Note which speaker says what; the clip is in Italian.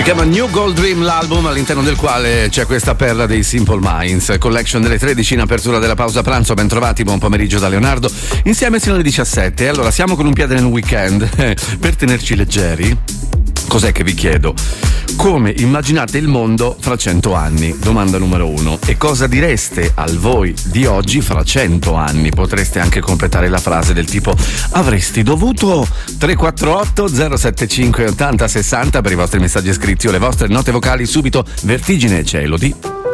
Speaker 1: chiama New Gold Dream l'album, all'interno del quale c'è questa perla dei Simple Minds. Collection delle 13 in apertura della pausa pranzo. Ben trovati, buon pomeriggio da Leonardo, insieme sino alle 17. Allora, siamo con un piede nel weekend. Per tenerci leggeri, cos'è che vi chiedo? Come immaginate il mondo fra 100 anni? Domanda numero 1. E cosa direste al voi di oggi fra 100 anni? Potreste anche completare la frase del tipo: avresti dovuto. 348 075 80 60 per i vostri messaggi scritti o le vostre note vocali. Subito Vertigine, c'è Elodie.